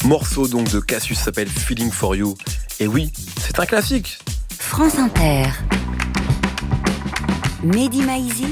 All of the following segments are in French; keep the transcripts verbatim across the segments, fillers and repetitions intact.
Morceau donc de Cassius s'appelle Feeling for You. Et oui, c'est un classique. France Inter. Mehdi Maizi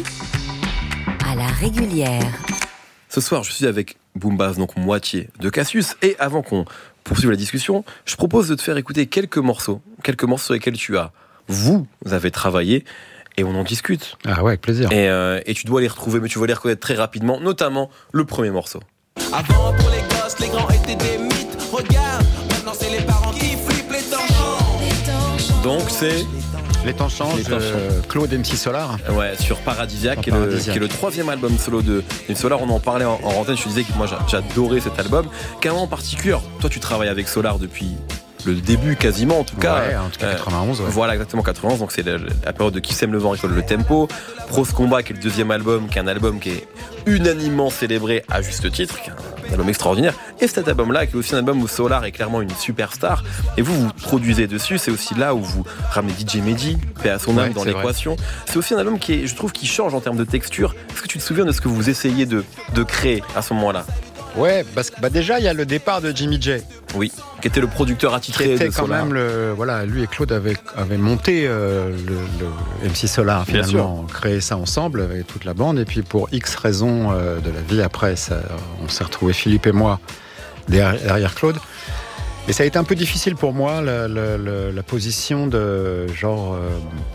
à la régulière. Ce soir, je suis avec Boombas, donc moitié de Cassius. Et avant qu'on poursuive la discussion, je propose de te faire écouter quelques morceaux, quelques morceaux sur lesquels tu as, vous avez travaillé, et on en discute. Ah ouais, avec plaisir. Et, euh, et tu dois les retrouver, mais tu vas les reconnaître très rapidement, notamment le premier morceau. Avant pour les gosses, les grands étaient des mythes. Regarde, maintenant c'est les parents qui flippent, les temps changent. Donc c'est... Les temps changent, Les temps euh, Claude M C Solar. Ouais, sur Paradisiaque, qui est, le, Paradisiaque. qui est le troisième album solo de M C Solar. On en parlait en, en antenne, je te disais que moi j'adorais cet album. Qu'un moment en particulier, toi tu travailles avec Solar depuis le début quasiment en tout cas. Ouais, en tout cas quatre-vingt-onze. Ouais. Voilà, exactement quatre-vingt-onze, donc c'est la, la période de Qui sème le vent et le tempo. Pros Combat, qui est le deuxième album, qui est un album qui est unanimement célébré à juste titre, qui est un album extraordinaire. Et cet album-là, qui est aussi un album où Solar est clairement une superstar. Et vous, vous produisez dessus, c'est aussi là où vous ramenez D J Mehdi, paix à son âme, ouais, dans c'est l'équation. Vrai. C'est aussi un album qui est, je trouve, qui change en termes de texture. Est-ce que tu te souviens de ce que vous essayez de, de créer à ce moment-là ? Ouais, parce que bah déjà il y a le départ de Jimmy J. Oui, qui était le producteur attitré qui était de quand Solar. Même le, voilà, lui et Claude avaient, avaient monté euh, le, le M C Solar finalement, créé ça ensemble avec toute la bande. Et puis pour X raisons euh, de la vie après, ça, on s'est retrouvés Philippe et moi derrière, derrière Claude. Et ça a été un peu difficile pour moi la, la, la, la position de genre. Euh,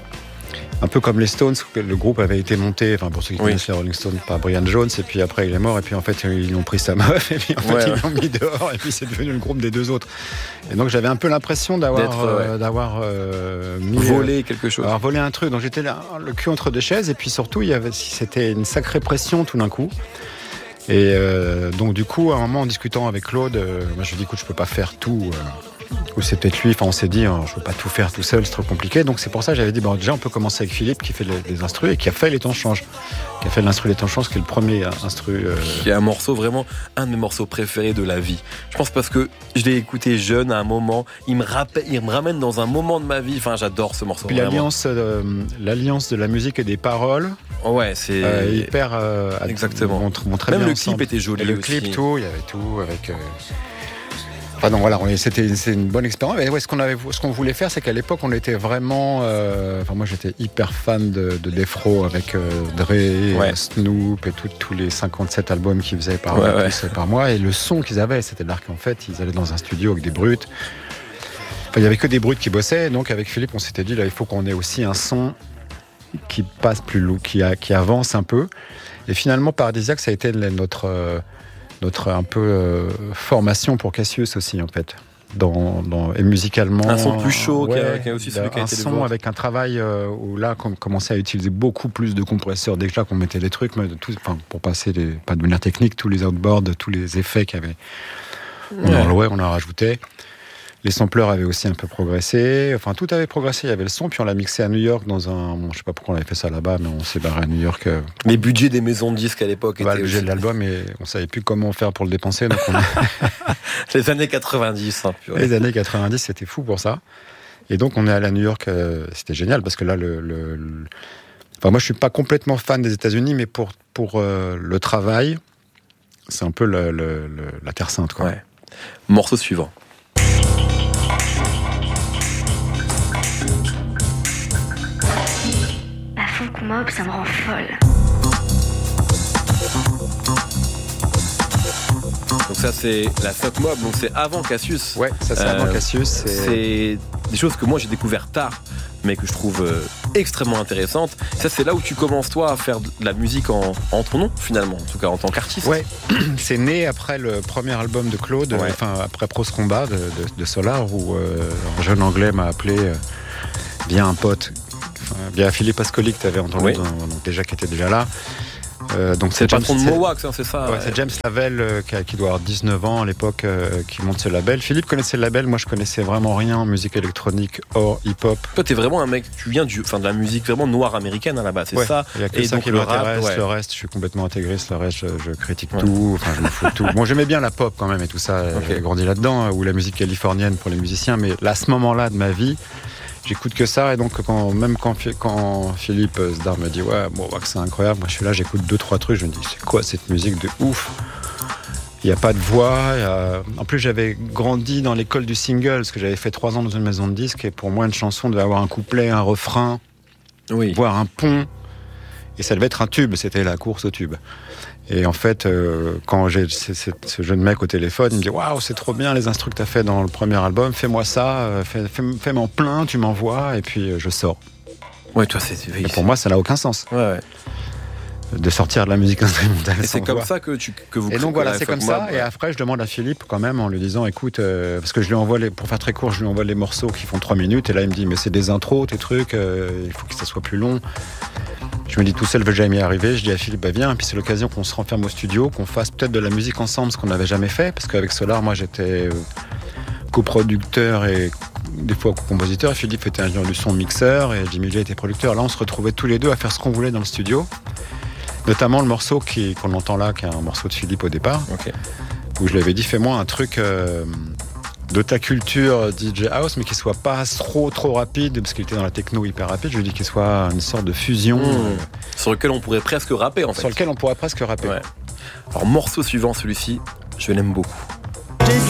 Un peu comme les Stones, le groupe avait été monté, enfin pour ceux qui oui. connaissent les Rolling Stones, par Brian Jones, et puis après il est mort, et puis en fait ils ont pris sa meuf, et puis en fait ouais, ils ouais. l'ont mis dehors, et puis c'est devenu le groupe des deux autres. Et donc j'avais un peu l'impression d'avoir, euh, ouais. d'avoir euh, mis, volé quelque chose. Alors volé un truc, donc j'étais là, le cul entre deux chaises, et puis surtout il y avait, c'était une sacrée pression tout d'un coup. Et euh, donc du coup, à un moment en discutant avec Claude, euh, moi je lui ai dit écoute, je peux pas faire tout. Euh, ou c'est peut-être lui, enfin on s'est dit hein, je peux pas tout faire tout seul, c'est trop compliqué, donc c'est pour ça que j'avais dit bon déjà on peut commencer avec Philippe qui fait les, les instrus et qui a fait Les Temps Changent, qui a fait l'instru Les Temps Changent, qui est le premier instru euh... qui est un morceau vraiment un de mes morceaux préférés de la vie, je pense parce que je l'ai écouté jeune à un moment, il me rappelle, il me ramène dans un moment de ma vie, enfin j'adore ce morceau. Puis l'alliance, euh, l'alliance de la musique et des paroles, ouais c'est euh, hyper euh, exactement montre, montre très même bien le ensemble. Clip était joli, et le aussi. clip tout, il y avait tout avec euh... Enfin non, voilà, c'était, c'était une bonne expérience. Mais ouais, ce qu'on avait, ce qu'on voulait faire, c'est qu'à l'époque, on était vraiment. Euh, enfin, moi, j'étais hyper fan de, de Death Row avec euh, Dre, ouais. Snoop et tout, tous les cinquante-sept albums qu'ils faisaient par, ouais, ouais. par mois. Et le son qu'ils avaient, c'était-à-dire qu'en fait, ils allaient dans un studio avec des brutes. Enfin, il n'y avait que des brutes qui bossaient. Donc, avec Philippe, on s'était dit, là, il faut qu'on ait aussi un son qui passe plus lourd, qui, a, qui avance un peu. Et finalement, Paradisiaque, ça a été notre. Euh, notre un peu euh, formation pour Cassius aussi en fait, dans, dans, et musicalement. Un son plus chaud, ouais, qui, a, qui a aussi celui qui a un été son avec un travail euh, où là on commençait à utiliser beaucoup plus de compresseurs, déjà qu'on mettait des trucs, mais de tout, enfin, pour passer, les, pas de manière technique, tous les outboards, tous les effets qu'il y avait, on ouais. en louait, on en rajoutait. Les sampleurs avaient aussi un peu progressé. Enfin, tout avait progressé. Il y avait le son, puis on l'a mixé à New York dans un... Bon, je sais pas pourquoi on avait fait ça là-bas, mais on s'est barré à New York. Les budgets des maisons de disques à l'époque bah, étaient... Le budget aussi... de l'album, et on savait plus comment faire pour le dépenser. Donc on a... Les années quatre-vingt-dix. Hein, Les années quatre-vingt-dix, c'était fou pour ça. Et donc, on est allé à New York. Euh, c'était génial, parce que là, le... le, le... Enfin, moi, je suis pas complètement fan des États-Unis, mais pour, pour euh, le travail, c'est un peu le, le, le, la Terre Sainte, quoi. Ouais. Morceau suivant. Mob, ça me rend folle. Donc ça c'est la Funk Mob, donc c'est avant Cassius. Ouais, ça c'est euh, avant Cassius. C'est... c'est des choses que moi j'ai découvert tard, mais que je trouve euh, extrêmement intéressantes. Ça c'est là où tu commences toi à faire de la musique en, en ton nom finalement, en tout cas en tant qu'artiste. Ouais, c'est né après le premier album de Claude, ouais. Enfin après Pros Combat de, de, de Solar, où euh, un jeune anglais m'a appelé euh, via un pote. Bien Philippe Ascoli que tu avais entendu, oui. donc déjà qui était déjà là. Euh, donc c'est, c'est le patron de Mowax, hein, c'est ça. Ouais, c'est James Lavelle euh, qui, a, qui doit avoir dix-neuf ans à l'époque, euh, qui monte ce label. Philippe connaissait le label, moi je connaissais vraiment rien en musique électronique hors hip-hop. Toi t'es vraiment un mec, tu viens du, enfin de la musique vraiment noire américaine hein, là-bas, c'est ouais, ça. Il y a que et ça donc qui m'intéresse. Ouais. Le reste, je suis complètement intégriste. Le reste, je, je critique ouais. tout. Enfin, je me fous de tout. Bon, j'aimais bien la pop quand même et tout ça. Okay. J'ai grandi là-dedans, ou la musique californienne pour les musiciens. Mais là, à ce moment-là de ma vie. J'écoute que ça, et donc quand, même quand, quand Philippe Zdar me dit ouais, bon, c'est incroyable, moi je suis là, j'écoute deux trois trucs, je me dis c'est quoi cette musique de ouf. Il n'y a pas de voix. A... En plus, j'avais grandi dans l'école du single, parce que j'avais fait trois ans dans une maison de disques, et pour moi, une chanson devait avoir un couplet, un refrain, oui. voire un pont. Et ça devait être un tube, c'était la course au tube. Et en fait, euh, quand j'ai c- c- ce jeune mec au téléphone, il me dit « Waouh, c'est trop bien les instrus que tu as fait dans le premier album, fais-moi ça, euh, fais, fais, fais-moi en plein, tu m'envoies, et puis euh, je sors. » Ouais, toi, c'est... Et pour moi, ça n'a aucun sens. Ouais, ouais. De sortir de la musique instrumentale. Et c'est sans comme voix. ça que, tu, que vous Et donc voilà, c'est comme ça. Ouais. Et après, je demande à Philippe quand même en lui disant, écoute, euh, parce que je lui envoie les, pour faire très court, je lui envoie les morceaux qui font trois minutes. Et là, il me dit, mais c'est des intros, tes trucs, euh, il faut que ça soit plus long. Je me dis tout seul, je vais jamais y arriver. Je dis à Philippe, bah viens. Et puis c'est l'occasion qu'on se renferme au studio, qu'on fasse peut-être de la musique ensemble, ce qu'on n'avait jamais fait. Parce qu'avec Solar, moi, j'étais euh, coproducteur et des fois co-compositeur. Philippe était ingénieur du son, mixeur, et Jimmy J était producteur. Là, on se retrouvait tous les deux à faire ce qu'on voulait dans le studio. Notamment le morceau qui, qu'on entend là, qui est un morceau de Philippe au départ, okay. Où je lui avais dit, fais-moi un truc euh, de ta culture D J House, mais qui soit pas trop trop rapide, parce qu'il était dans la techno hyper rapide. Je lui ai dit qu'il soit une sorte de fusion. Mmh. Euh, sur lequel on pourrait presque rapper, en fait. Sur lequel on pourrait presque rapper. Ouais. Alors, morceau suivant, celui-ci, je l'aime beaucoup.